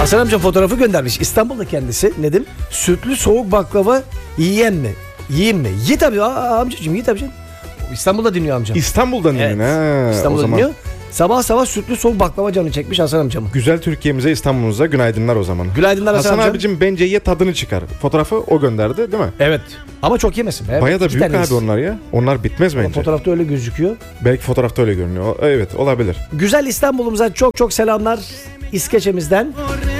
Hasan amca fotoğrafı göndermiş. İstanbul'da kendisi Nedim. Sütlü soğuk baklava yiyen mi? Yiyeyim mi? Ye tabii amcacığım, ye tabii canım. İstanbul'da dinliyor amcam. İstanbul'dan Evet. İstanbul'da dinliyor. Sabah sabah sütlü soğuk baklava canı çekmiş Hasan amcamın. Güzel Türkiye'mize, İstanbul'umuza günaydınlar o zaman. Günaydınlar Hasan amcam. abicim, bence ye, tadını çıkar. Fotoğrafı o gönderdi değil mi? Evet. Ama çok yemesin. Evet. Baya da İki büyük tanesi. abi onlar ya. Onlar bitmez Ama bence. fotoğrafta öyle gözüküyor. Belki fotoğrafta öyle görünüyor. Evet, olabilir. Güzel İstanbul'umuza çok çok selamlar İskeçe'mizden.